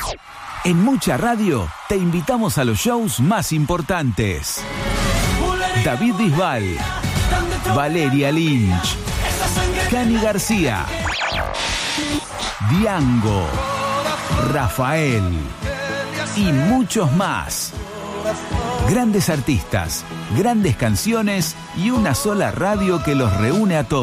En Mucha Radio te invitamos a los shows más importantes. David Bisbal, Valeria Lynch, Cani García, Diango, Rafael y muchos más. Grandes artistas, grandes canciones y una sola radio que los reúne a todos.